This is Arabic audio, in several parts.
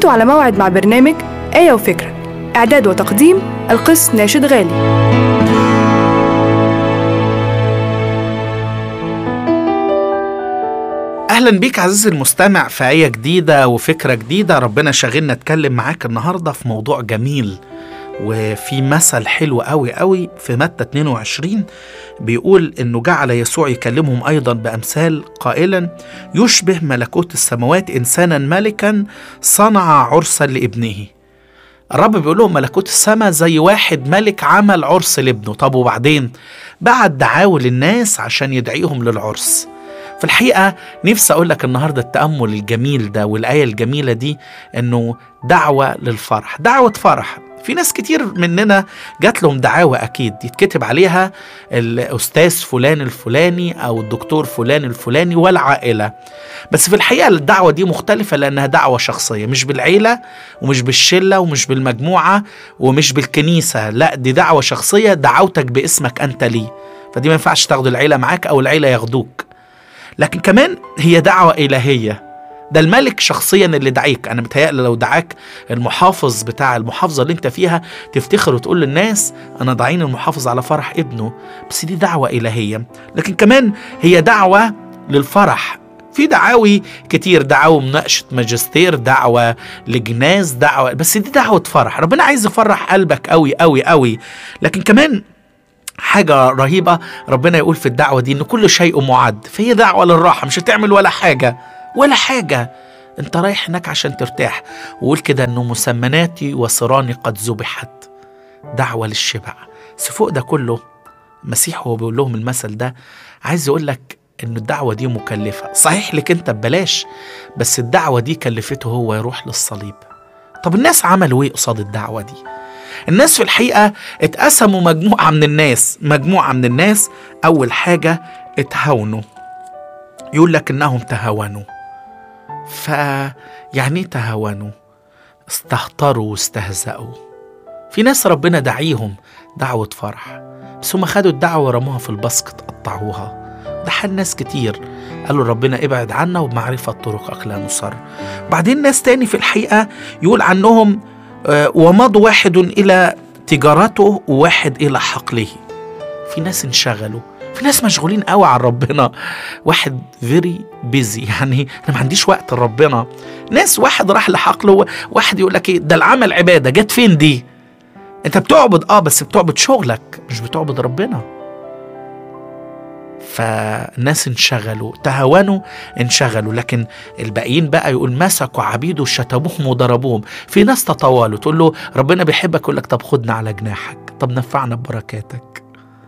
كنتوا على موعد مع برنامج آية وفكرة، إعداد وتقديم القس ناشد غالي. أهلا بيك عزيزي المستمع في آية جديدة وفكرة جديدة. ربنا شاغلنا اتكلم معاك النهاردة في موضوع جميل، وفي مثل حلو قوي قوي في متى 22 بيقول إنه جعل يسوع يكلمهم أيضا بأمثال قائلا: يشبه ملكوت السماوات إنسانا ملكا صنع عرسا لابنه. الرب بيقول لهم ملكوت السماء زي واحد ملك عمل عرس لابنه. طب وبعدين بعت دعاوى للناس عشان يدعيهم للعرس. في الحقيقة نفسي أقول لك النهاردة التأمل الجميل ده والآية الجميلة دي إنه دعوة للفرح، دعوة فرح. في ناس كتير مننا جات لهم دعاوى أكيد يتكتب عليها الأستاذ فلان الفلاني أو الدكتور فلان الفلاني والعائلة، بس في الحقيقة الدعوة دي مختلفة لأنها دعوة شخصية، مش بالعيلة ومش بالشلة ومش بالمجموعة ومش بالكنيسة، لا دي دعوة شخصية، دعوتك باسمك أنت لي، فدي ما ينفعش تاخد العيلة معاك أو العيلة ياخدوك. لكن كمان هي دعوة إلهية، ده الملك شخصيا اللي دعيك. أنا متهيألي لو دعاك المحافظ بتاع المحافظة اللي انت فيها تفتخر وتقول للناس أنا داعين المحافظ على فرح ابنه، بس دي دعوة إلهية. لكن كمان هي دعوة للفرح. في دعاوي كتير، دعوة مناقشة ماجستير، دعوة لجناز، دعوة، بس دي دعوة فرح. ربنا عايز يفرح قلبك قوي قوي قوي. لكن كمان حاجة رهيبة ربنا يقول في الدعوة دي إن كل شيء معد، فهي دعوة للراحة، مش هتعمل ولا حاجة ولا حاجة، انت رايح هناك عشان ترتاح. وقول كده إنه مسمناتي وصراني قد ذبحت، دعوة للشبع. بس فوق ده كله المسيح هو بيقول لهم المثل ده عايز يقول لك إن الدعوة دي مكلفة، صحيح لك انت ببلاش، بس الدعوة دي كلفته هو يروح للصليب. طب الناس عملوا ايه قصاد الدعوة دي؟ الناس في الحقيقة اتقسموا مجموعة من الناس. أول حاجة اتهاونوا، يقول لك إنهم تهاونوا. فيعني تهاونوا، استهتروا واستهزأوا. في ناس ربنا دعيهم دعوة فرح، بس هم خدوا الدعوة ورموها في الباسكت، قطعوها. ده حال ناس كتير، قالوا ربنا ابعد عنا وبمعرفة طرقك لا نصر. بعدين ناس تاني في الحقيقة يقول عنهم ومضوا واحد إلى تجارته وواحد إلى حقله. في ناس انشغلوا، في ناس مشغولين قوي عن ربنا، واحد very busy، يعني أنا ما عنديش وقت لربنا. ناس واحد راح لحقله، واحد يقول لك إيه ده العمل عبادة، جت فين دي؟ أنت بتعبد بس بتعبد شغلك، مش بتعبد ربنا. فالناس انشغلوا، تهاونوا، انشغلوا. لكن الباقيين بقى يقول مسكوا عبيده شتموهم وضربوهم. في ناس تطاولوا، تقول له ربنا بيحبك، يقول لك طب خدنا على جناحك، طب نفعنا ببركاتك.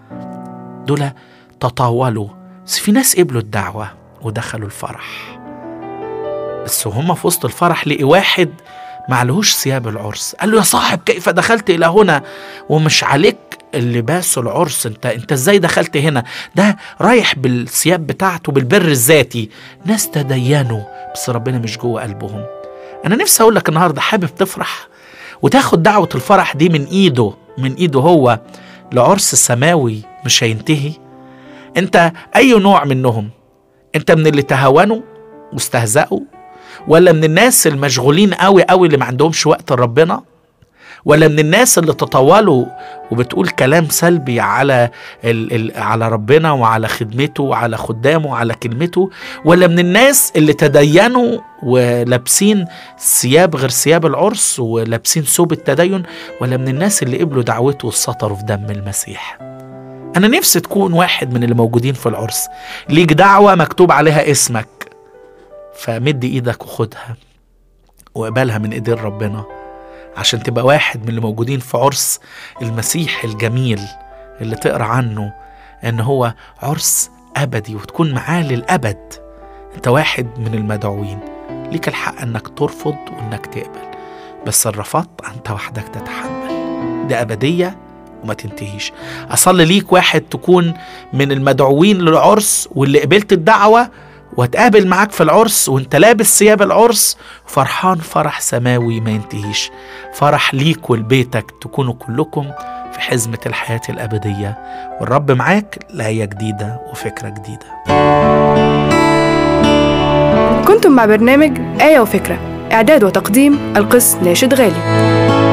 دول تطاولوا. بس في ناس قبلوا الدعوة ودخلوا الفرح، بس وهم في وسط الفرح لقي واحد معلهوش ثياب العرس. قال له يا صاحب كيف دخلت إلى هنا ومش عليك اللباس العرس؟ انت ازاي دخلت هنا؟ ده رايح بالثياب بتاعته بالبر الذاتي. ناس تدينوا بس ربنا مش جوه قلبهم. انا نفسي اقول لك النهارده حابب تفرح وتاخد دعوة الفرح دي من ايده هو لعرس سماوي مش هينتهي. انت اي نوع منهم؟ انت من اللي تهاونوا واستهزأوا، ولا من الناس المشغولين قوي قوي اللي ما عندهمش وقت لربنا، ولا من الناس اللي تطاولوا وبتقول كلام سلبي على ربنا وعلى خدمته وعلى خدامه وعلى كلمته، ولا من الناس اللي تدينوا ولابسين ثياب غير ثياب العرس ولابسين ثوب التدين، ولا من الناس اللي قبلوا دعوته والسطروا في دم المسيح؟ أنا نفسي تكون واحد من اللي موجودين في العرس، ليك دعوة مكتوب عليها اسمك، فمد إيدك وخدها وقبلها من إيدين ربنا عشان تبقى واحد من اللي موجودين في عرس المسيح الجميل اللي تقرأ عنه إن هو عرس أبدي وتكون معاه للأبد. أنت واحد من المدعوين، ليك الحق أنك ترفض وأنك تقبل، بس الرفضت أنت وحدك تتحمل، ده أبدية وما تنتهيش. أصلي ليك واحد تكون من المدعوين للعرس واللي قبلت الدعوة واتقابل معاك في العرس وانت لابس ثياب العرس فرحان فرح سماوي ما ينتهيش، فرح ليك ولبيتك تكونوا كلكم في حزمة الحياة الأبدية، والرب معاك لآية جديدة وفكرة جديدة. كنتم مع برنامج آية وفكرة إعداد وتقديم القس ناشد غالي.